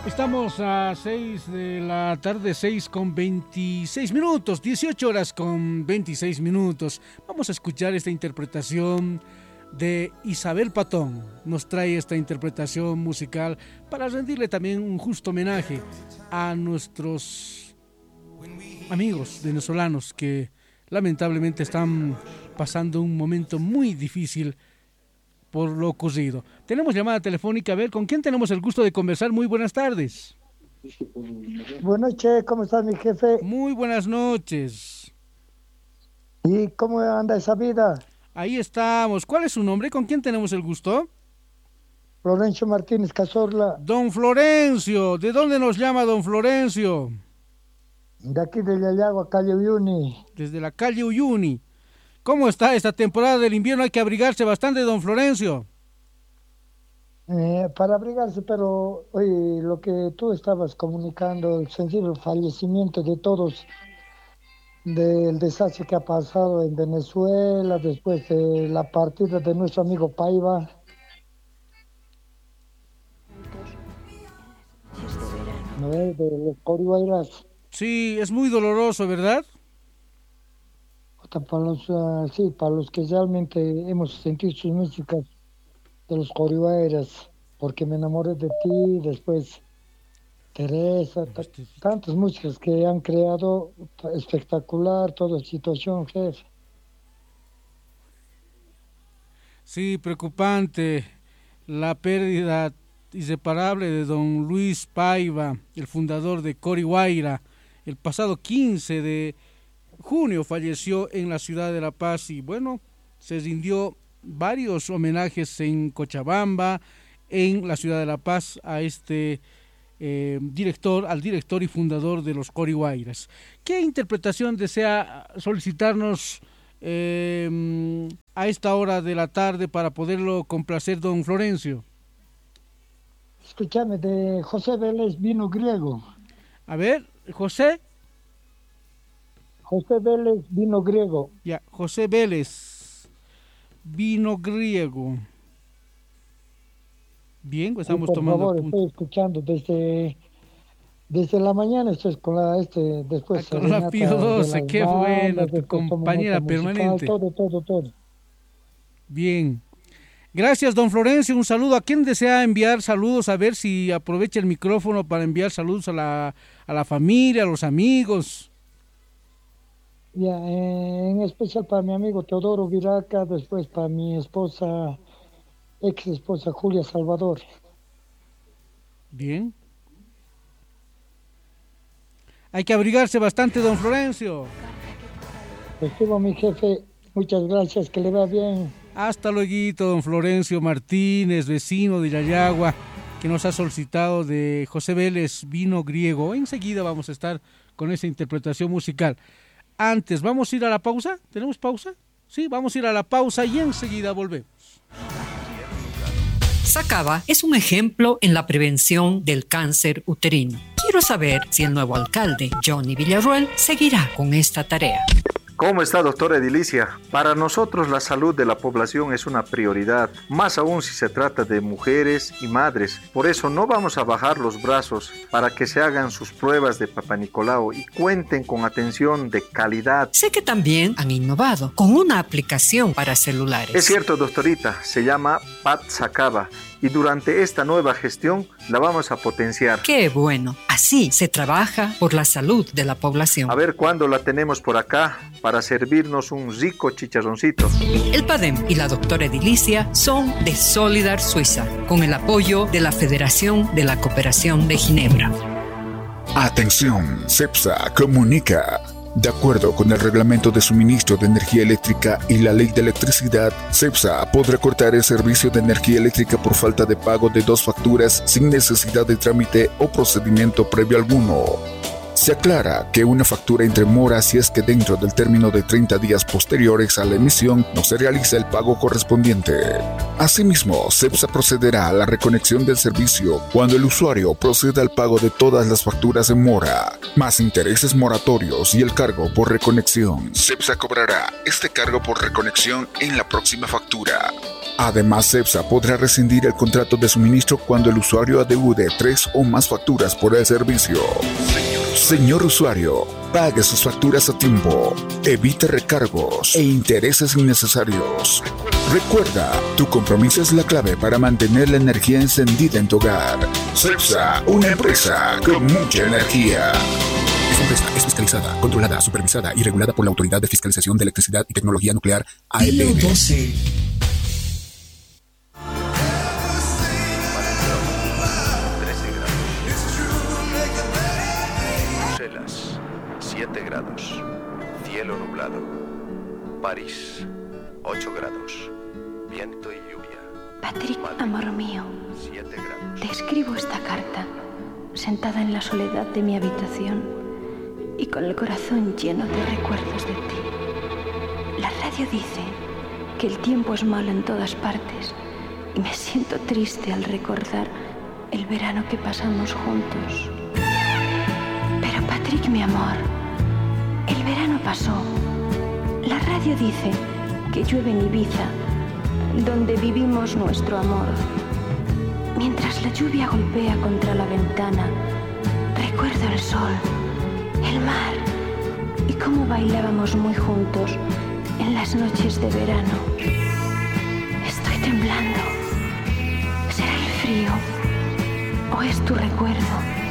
Estamos a 6 de la tarde, 6 con 26 minutos, 18 horas con 26 minutos. Vamos a escuchar esta interpretación de Isabel Patón. Nos trae esta interpretación musical para rendirle también un justo homenaje a nuestros amigos venezolanos que lamentablemente están pasando un momento muy difícil por lo ocurrido. Tenemos llamada telefónica, a ver, ¿con quién tenemos el gusto de conversar? Muy buenas tardes. Buenas noches, ¿cómo está mi jefe? Muy buenas noches. ¿Y cómo anda esa vida? Ahí estamos. ¿Cuál es su nombre? ¿Con quién tenemos el gusto? Florencio Martínez Cazorla. Don Florencio, ¿de dónde nos llama don Florencio? De aquí de Yayagua, calle Uyuni. Desde la calle Uyuni. ¿Cómo está esta temporada del invierno? Hay que abrigarse bastante, don Florencio. Para abrigarse, pero oye, lo que tú estabas comunicando, el sensible fallecimiento de todos, del desastre que ha pasado en Venezuela, después de la partida de nuestro amigo Paiva. ¿No es? De los Corihuayras. Sí, es muy doloroso, ¿verdad? Para los, sí, para los que realmente hemos sentido sus músicas de los Corihuayras, porque me enamoré de ti, después Teresa, tantas músicas que han creado, espectacular, toda situación, jefe. Sí, preocupante la pérdida irreparable de don Luis Paiva, el fundador de Corihuayra. El pasado 15 de junio falleció en la ciudad de La Paz y bueno, se rindió varios homenajes en Cochabamba, en la ciudad de La Paz a este al director y fundador de los Corihuayras. ¿Qué interpretación desea solicitarnos a esta hora de la tarde para poderlo complacer don Florencio? Escúchame, de José Vélez, Vino Griego. A ver, José Vélez, Vino Griego. Ya, José Vélez, Vino Griego. Bien, pues estamos tomando. Por favor, estoy escuchando desde la mañana, estoy con después con la Pío 12, qué buena, tu compañera permanente. Todo. Bien. Gracias, don Florencio. Un saludo. ¿A quién desea enviar saludos? A ver si aprovecha el micrófono para enviar saludos a la familia, a los amigos. Ya, en especial para mi amigo Teodoro Viraca, después para mi ex esposa Julia Salvador. Bien. Hay que abrigarse bastante, don Florencio. Estuvo mi jefe, muchas gracias, que le va bien. Hasta luego, don Florencio Martínez, vecino de Yayagua, que nos ha solicitado de José Vélez, Vino Griego. Enseguida vamos a estar con esa interpretación musical. Antes, ¿vamos a ir a la pausa? ¿Tenemos pausa? Sí, vamos a ir a la pausa y enseguida volvemos. Sacaba es un ejemplo en la prevención del cáncer uterino. Quiero saber si el nuevo alcalde, Johnny Villarroel, seguirá con esta tarea. ¿Cómo está, doctora Edilicia? Para nosotros la salud de la población es una prioridad, más aún si se trata de mujeres y madres. Por eso no vamos a bajar los brazos para que se hagan sus pruebas de Papá Nicolau y cuenten con atención de calidad. Sé que también han innovado con una aplicación para celulares. Es cierto, doctorita, se llama Pat Sacaba. Y durante esta nueva gestión la vamos a potenciar. ¡Qué bueno! Así se trabaja por la salud de la población. A ver cuándo la tenemos por acá para servirnos un rico chicharroncito. El PADEM y la doctora Edilicia son de Solidar Suiza, con el apoyo de la Federación de la Cooperación de Ginebra. Atención, CEPSA comunica. De acuerdo con el Reglamento de Suministro de Energía Eléctrica y la Ley de Electricidad, CEPSA podrá cortar el servicio de energía eléctrica por falta de pago de 2 facturas sin necesidad de trámite o procedimiento previo alguno. Se aclara que una factura entre mora si es que dentro del término de 30 días posteriores a la emisión no se realiza el pago correspondiente. Asimismo, CEPSA procederá a la reconexión del servicio cuando el usuario proceda al pago de todas las facturas en mora, más intereses moratorios y el cargo por reconexión. CEPSA cobrará este cargo por reconexión en la próxima factura. Además, Cepsa podrá rescindir el contrato de suministro cuando el usuario adeude 3 o más facturas por el servicio. Señor usuario, pague sus facturas a tiempo, evite recargos e intereses innecesarios. Recuerda, tu compromiso es la clave para mantener la energía encendida en tu hogar. Cepsa, una empresa con mucha energía. Esta empresa es fiscalizada, controlada, supervisada y regulada por la Autoridad de Fiscalización de Electricidad y Tecnología Nuclear, AETN. 12. Bruselas, 7 grados. Cielo nublado. París, 8 grados. Viento y lluvia. Patrick, Madrid, amor mío, 7 grados. te escribo esta carta, sentada en la soledad de mi habitación y con el corazón lleno de recuerdos de ti. La radio dice que el tiempo es malo en todas partes y me siento triste al recordar el verano que pasamos juntos. Pero Patrick, mi amor, el verano pasó. La radio dice que llueve en Ibiza, donde vivimos nuestro amor. Mientras la lluvia golpea contra la ventana, recuerdo el sol, el mar y cómo bailábamos muy juntos en las noches de verano. Estoy temblando. ¿Será el frío o es tu recuerdo?